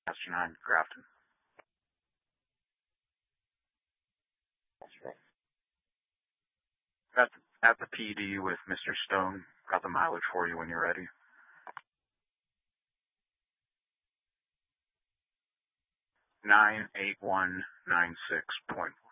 Master 9, Grafton. At the PD with Mr. Stone. Got the mileage for you when you're ready. 98196.1.